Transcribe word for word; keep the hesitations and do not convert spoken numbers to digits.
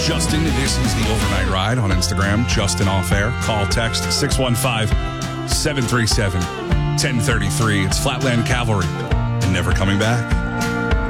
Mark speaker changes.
Speaker 1: Justin. This is the Overnight Ride on Instagram. Justin Off Air. Call, text six one five, seven three seven, one zero three three. It's Flatland Cavalry and Never Coming Back.